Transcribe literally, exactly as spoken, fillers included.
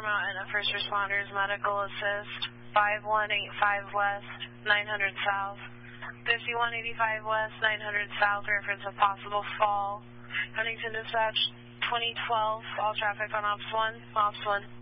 Mountain at First Responders Medical Assist, five one eight five West, nine hundred South, fifty-one eighty-five West, nine hundred South, reference a possible fall. Huntington Dispatch, twenty twelve, all traffic on Ops one, Ops one.